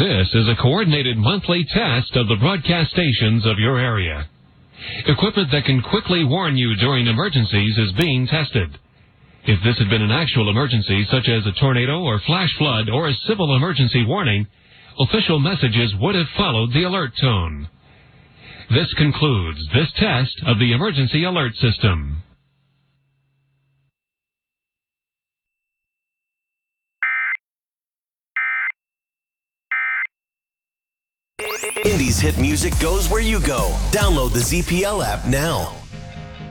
This is a coordinated monthly test of the broadcast stations of your area. Equipment that can quickly warn you during emergencies is being tested. If this had been an actual emergency, such as a tornado or flash flood or a civil emergency warning, official messages would have followed the alert tone. This concludes this test of the emergency alert system. Indie's hit music goes where you go. Download the ZPL app now.